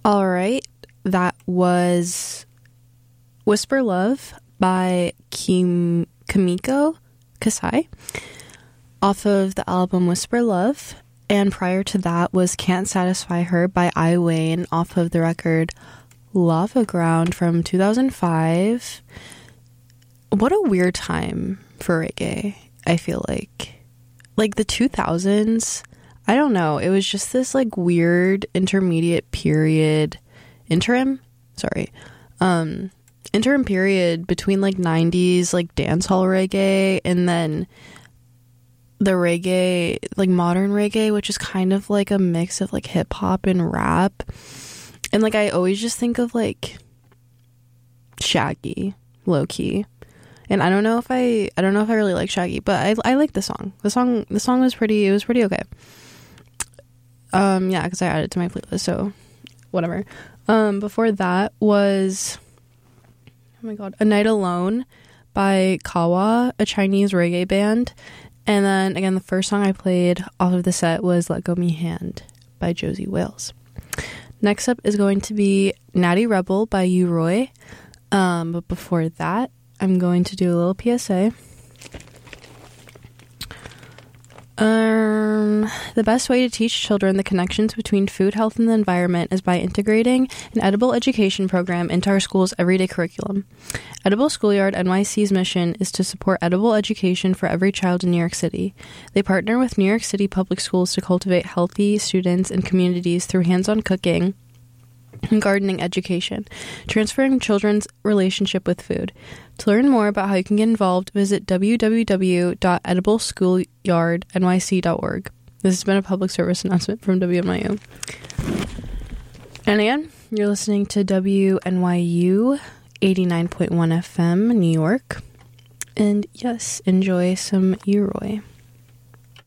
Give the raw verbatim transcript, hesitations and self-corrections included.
All right, that was Whisper Love by Kim- Kimiko Kasai off of the album Whisper Love. And prior to that was Can't Satisfy Her by I Wayne off of the record Lava Ground from two thousand five. What a weird time for reggae, I feel like. Like the two thousands, I don't know. It was just this like weird intermediate period, interim, sorry, um, interim period between like nineties, like dancehall reggae, and then the reggae, like modern reggae, which is kind of like a mix of like hip hop and rap. And like I always just think of like Shaggy, low key. And I don't know if I, I don't know if I really like Shaggy, but I, I like the song. The song, the song was pretty, it was pretty okay. Um, yeah, because I added it to my playlist, so whatever. Um, before that was, oh my god, A Night Alone by Kawa, a Chinese reggae band. And then again, the first song I played off of the set was Let Go Me Hand by Josie Wales. Next up is going to be Natty Rebel by U-Roy. Um, but before that, I'm going to do a little P S A. Um, the best way to teach children the connections between food, health, and the environment is by integrating an edible education program into our school's everyday curriculum. Edible Schoolyard N Y C's mission is to support edible education for every child in New York City. They partner with New York City public schools to cultivate healthy students and communities through hands-on cooking and gardening education, transferring children's relationship with food. To learn more about how you can get involved, visit w w w dot edible schoolyard n y c dot org. This has been a public service announcement from W N Y U. And again, you're listening to W N Y U eighty-nine point one F M, New York. And yes, enjoy some U-Roy.